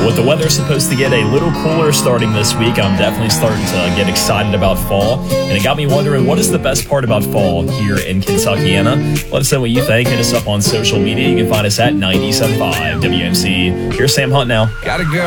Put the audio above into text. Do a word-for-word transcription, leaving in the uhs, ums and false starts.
with the weather supposed to get a little cooler starting this week, I'm definitely starting to get excited about fall. And it got me wondering, what is the best part about fall here in Kentuckiana? Let us know what you think. Hit us up on social media. You can find us at ninety-seven point five W M C. Here's Sam Hunt now. Got a girl